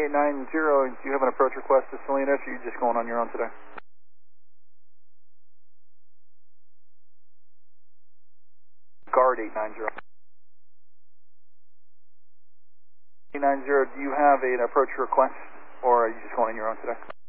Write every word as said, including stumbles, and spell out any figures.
eight nine zero, do you have an approach request to Salinas, or are you just going on your own today? Guard eight nine zero. eight nine zero, do you have an approach request, or are you just going on your own today?